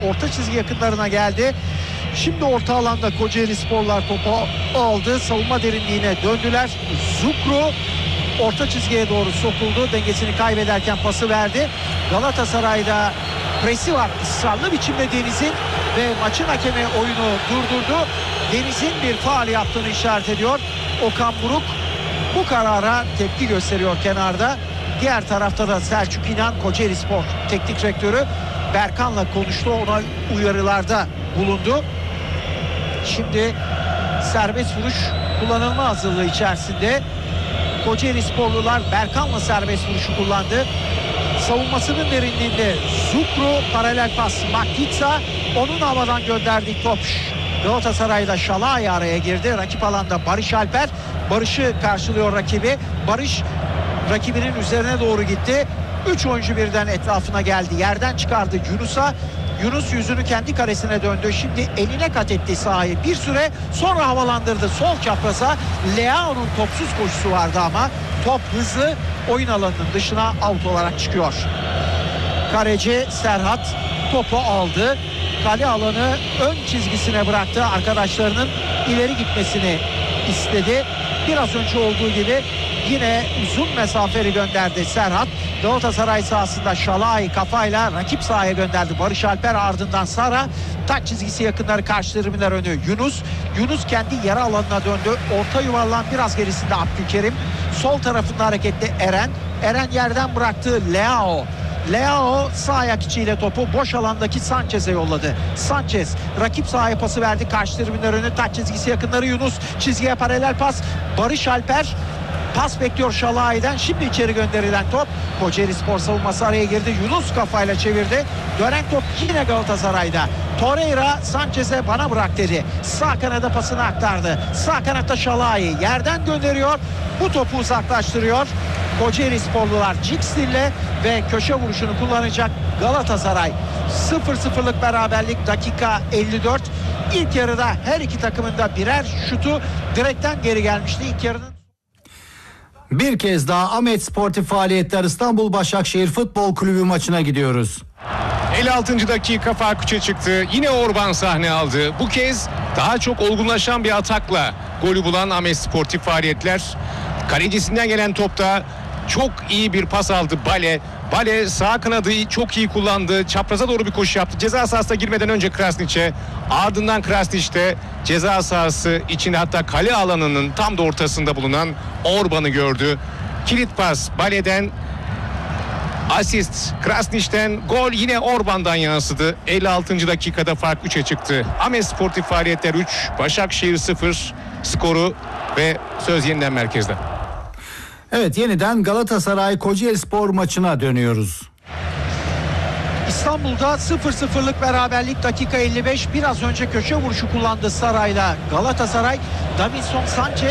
Orta çizgi yakınlarına geldi. Şimdi orta alanda Kocaeli Sporlar topu aldı. Savunma derinliğine döndüler. Zukru orta çizgiye doğru sokuldu. Dengesini kaybederken pası verdi. Galatasaray'da presi var. Israrlı biçimde Deniz'in ve maçın hakemi oyunu durdurdu. Deniz'in bir faul yaptığını işaret ediyor. Okan Buruk bu karara tepki gösteriyor kenarda. Diğer tarafta da Selçuk İnan, Kocaeli Spor teknik direktörü Berkan'la konuştu. Ona uyarılarda bulundu. Şimdi serbest vuruş kullanılma hazırlığı içerisinde. Kocaeli Sporlular Berkan'la serbest vuruşu kullandı. Savunmasının derinliğinde Zukru, paralel pas Makitsa, onun havadan gönderdiği top Galatasaray'da Şalay araya girdi. Rakip alanda Barış Alper. Barış'ı karşılıyor rakibi. Barış rakibinin üzerine doğru gitti. 3 oyuncu birden etrafına geldi. Yerden çıkardı Yunus'a. Yunus yüzünü kendi karesine döndü. Şimdi eline kat etti sahayı. Bir süre sonra havalandırdı sol çapraza. Leao'nun topsuz koşusu vardı ama top hızlı oyun alanının dışına out olarak çıkıyor. Kaleci Serhat topu aldı. Kale alanı ön çizgisine bıraktı. Arkadaşlarının ileri gitmesini istedi. Biraz önce olduğu gibi yine uzun mesafeli gönderdi Serhat. Galatasaray sahasında Şalay kafayla rakip sahaya gönderdi. Barış Alper ardından Sara. Taç çizgisi yakınları karşı tribünler önü Yunus. Yunus kendi yarı alanına döndü. Orta yuvarlan biraz gerisinde Abdülkerim. Sol tarafında hareketli Eren. Eren yerden bıraktı Leao. Leao sağ ayak içiyle topu boş alandaki Sanchez'e yolladı. Sanchez rakip sahaya pası verdi. Karşı tribünler önü taç çizgisi yakınları Yunus. Çizgiye paralel pas. Barış Alper pas bekliyor Şalay'den. Şimdi içeri gönderilen top. Kocaeli Spor savunması araya girdi. Yunus kafayla çevirdi. Dönen top yine Galatasaray'da. Torreira Sanchez'e bana bırak dedi. Sağ kanada pasını aktardı. Sağ kanatta Şalay yerden gönderiyor. Bu topu uzaklaştırıyor. Kocaeli Sporlular Cix'le ve köşe vuruşunu kullanacak Galatasaray. 0-0'lık beraberlik, dakika 54. İlk yarıda her iki takımın da birer şutu direkten geri gelmişti. İlk yarının bir kez daha Ahmet Sportif Faaliyetler İstanbul Başakşehir Futbol Kulübü maçına gidiyoruz. 56. dakika fark 3'e çıktı. Yine Orban sahne aldı. Bu kez daha çok olgunlaşan bir atakla golü bulan Ahmet Sportif Faaliyetler. Kalecisinden gelen topta çok iyi bir pas aldı Bale. Bale sağ kanadı çok iyi kullandı. Çapraza doğru bir koşu yaptı. Ceza sahasına girmeden önce Krasnić'e, ardından Krasnić'te ceza sahası içinde, hatta kale alanının tam da ortasında bulunan Orban'ı gördü. Kilit pas Bale'den, asist Krasnić'ten, gol yine Orban'dan yansıdı. 56. dakikada fark 3'e çıktı. Ahmet Sportif Faaliyetler 3, Başakşehir 0 skoru ve söz yeniden merkezde. Evet, yeniden Galatasaray Kocaeli Spor maçına dönüyoruz. İstanbul'da 0-0'lık beraberlik, dakika 55. Biraz önce köşe vuruşu kullandı Saray'la Galatasaray. Davinson Sanchez